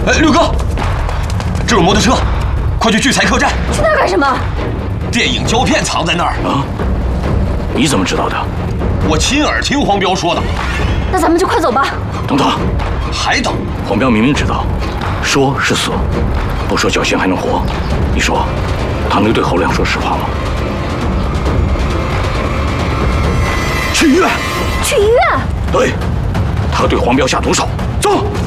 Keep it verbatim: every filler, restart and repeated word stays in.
哎，六哥，这有摩托车，快去聚财客栈。 去那儿干什么？ 电影胶片藏在那儿啊？你怎么知道的？ 我亲耳听黄彪说的。 那咱们就快走吧。 等等， 还等？ 黄彪明明知道，说是死，不说侥幸还能活。你说，他能对侯亮说实话吗？去医院。 去医院？ 对，他要对黄彪下毒手。